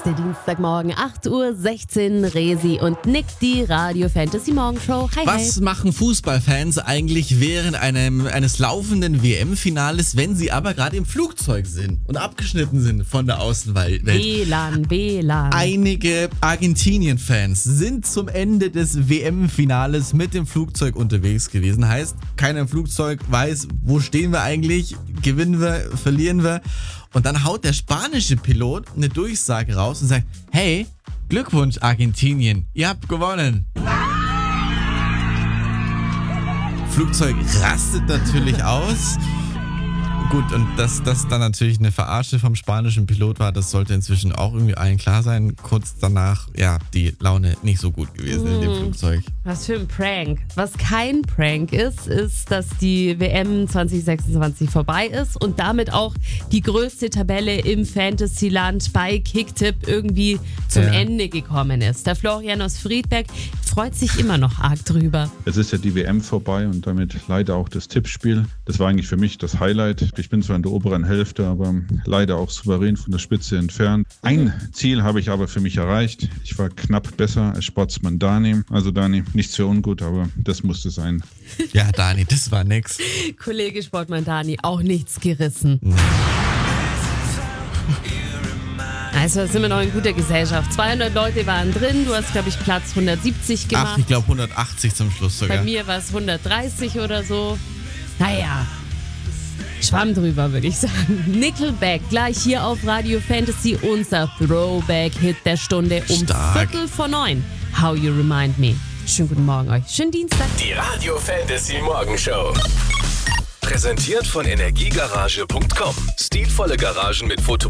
Der Dienstagmorgen, 8:16 Uhr, Resi und Nick, die Radio Fantasy Morgenshow. Hi, Was machen Fußballfans eigentlich während eines laufenden WM-Finales, wenn sie aber gerade im Flugzeug sind und abgeschnitten sind von der Außenwelt? WLAN. Einige Argentinien-Fans sind zum Ende des WM-Finales mit dem Flugzeug unterwegs gewesen. Heißt, keiner im Flugzeug weiß, wo stehen wir eigentlich, gewinnen wir, verlieren wir. Und dann haut der spanische Pilot eine Durchsage raus und sagt, hey, Glückwunsch Argentinien, ihr habt gewonnen. Flugzeug rastet natürlich aus. Gut, und dass das dann natürlich eine Verarsche vom spanischen Pilot war, das sollte inzwischen auch irgendwie allen klar sein. Kurz danach, ja, die Laune nicht so gut gewesen in dem Flugzeug. Was für ein Prank. Was kein Prank ist, dass die WM 2026 vorbei ist und damit auch die größte Tabelle im Fantasyland bei Kicktipp irgendwie zum Ende gekommen ist. Der Florian aus Friedberg freut sich immer noch arg drüber. Es ist ja die WM vorbei und damit leider auch das Tippspiel. Das war eigentlich für mich das Highlight. Ich bin zwar in der oberen Hälfte, aber leider auch souverän von der Spitze entfernt. Ein Ziel habe ich aber für mich erreicht. Ich war knapp besser als Sportsmann Dani. Also Dani, nichts für ungut, aber das musste sein. Ja, Dani, das war nix. Kollege Sportmann Dani, auch nichts gerissen. Nee. Also sind wir noch in guter Gesellschaft. 200 Leute waren drin, du hast, glaube ich, Platz 170 gemacht. Ach, ich glaube 180 zum Schluss sogar. Bei mir war es 130 oder so. Naja, Schwamm drüber, würde ich sagen. Nickelback, gleich hier auf Radio Fantasy, unser Throwback-Hit der Stunde um Stark. 8:45. How You Remind Me. Schönen guten Morgen euch. Schönen Dienstag. Die Radio Fantasy Morgenshow. Präsentiert von Energiegarage.com. Stilvolle Garagen mit